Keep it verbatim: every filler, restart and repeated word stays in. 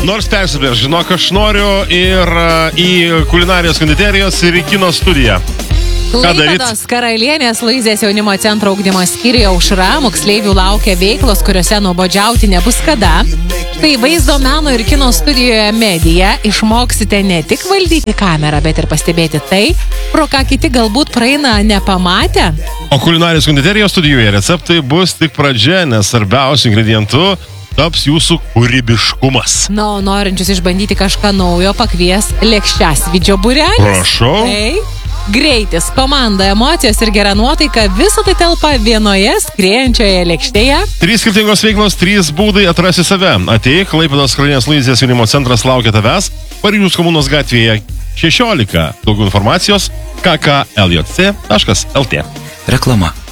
Nors persibėr, žinok, aš noriu ir uh, į kulinarijos konditerijos ir į kino studiją. Klaipėdos karalienės Luizės jaunimo centro ugdymo skyriuje Aušra moksleivių laukia veiklos, kuriuose nuobodžiauti nebus kada. Tai vaizdo meno ir kino studijoje Medija išmoksite ne tik valdyti kamerą, bet ir pastebėti tai, pro ką kiti galbūt praeina nepamatę. O kulinarijos konditerijos studijoje receptai bus tik pradžia, nes svarbiausiu ingredientu taps jūsų kūrybiškumas. Na, o norinčius išbandyti kažką naujo pakvies Lėkščiasvidžio būrelis. Prašau. Tai greitis, komanda, emocijos ir gera nuotaika - visą tai telpa vienoje skriejančioje lėkštėje. Trys skirtingos veiklos, trys būdai atrasti save. Ateik, Klaipėdos karalienės Luizės jaunimo centras laukia tavęs. Paryžiaus komunos gatvėje šešiolika. Daugiau informacijos k k l j c taškas l t. Reklama.